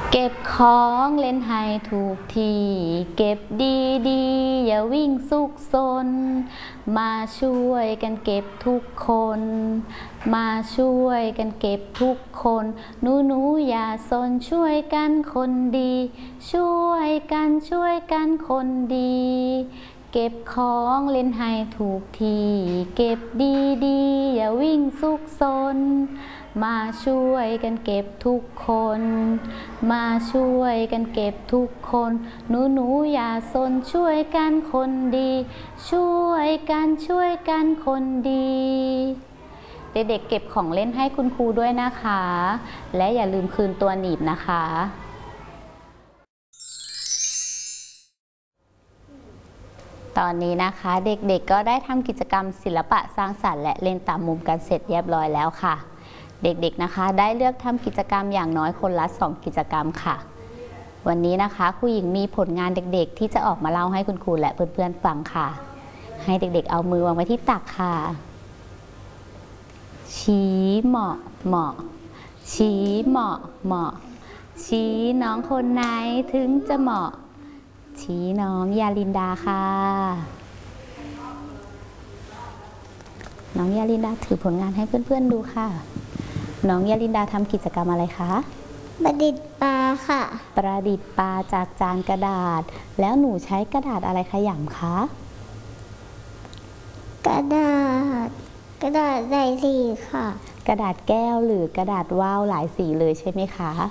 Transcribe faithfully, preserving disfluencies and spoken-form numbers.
เก็บของเล่นให้ถูกที่เก็บดีๆอย่าวิ่งซุกซนมาช่วยกันเก็บทุกคนมาช่วยกันเก็บทุกคนหนูหนูอย่าซนช่วยกันคนดีช่วยกันช่วยกันคนดีเก็บของเล่นให้ถูกที่เก็บดีๆอย่าวิ่งซุกซนมาช่วยกันเก็บทุกคนมาช่วยกันเก็บทุกคนหนูหนูอย่าซนช่วยกันคนดีช่วยกันช่วยกันคนดีเด็กๆเก็บของเล่นให้คุณครูด้วยนะคะและอย่าลืมคืนตัวหนีบนะคะตอนนี้นะคะเด็กๆก็ได้ทำกิจกรรมศิลปะสร้างสรรค์และเล่นตามมุมกันเสร็จเรียบร้อยแล้วค่ะเด็กๆนะคะได้เลือกทำกิจกรรมอย่างน้อยคนละสองกิจกรรมค่ะวันนี้นะคะครูหญิงมีผลงานเด็กๆที่จะออกมาเล่าให้คุณครูและเพื่อนๆฟังค่ะให้เด็กๆเอามือวางไว้ที่ตักค่ะชี้เหมาะเหมาะชี้เหมาะเหมาะชี้น้องคนไหนถึงจะเหมาะชี้น้องยาลินดาค่ะน้องยาลินดาถือผลงานให้เพื่อนๆดูค่ะน้องยาลินดาทำกิจกรรมอะไรคะประดิษฐ์ปลาค่ะประดิษฐ์ปลาจากจานกระดาษแล้วหนูใช้กระดาษอะไรขยำคะกระดาษกระดาษหลายสีค่ะกระดาษแก้วหรือกระดาษว่าวหลายสีเลยใช่ไหมคะ